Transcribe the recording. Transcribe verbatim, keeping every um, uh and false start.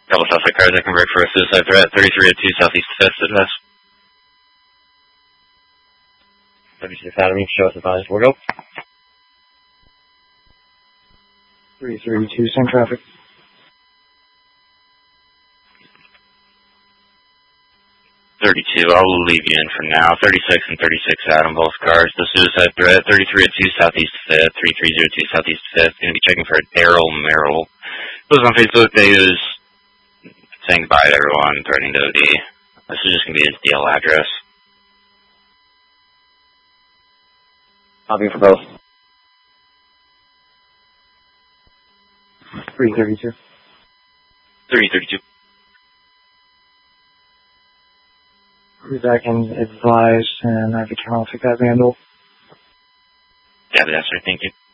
Couple suspect cars that convert for a suicide threat, thirty-three oh two Southeast fifth, advance. W C Academy, show us advised. We'll go. three three two, same traffic. thirty-two, I'll leave you in for now. thirty-six and thirty-six Adam, both cars. The suicide threat, thirty-three oh two Southeast fifth, thirty-three oh two Southeast fifth. Going to be checking for a Daryl Merrill. It was on Facebook. They was saying goodbye to everyone, threatening to O D. This is just going to be his D L address. Copy for both. three thirty-two. three thirty-two. Be back in advised, and I have to turn off that vandal. Yeah, that's right. Thank you.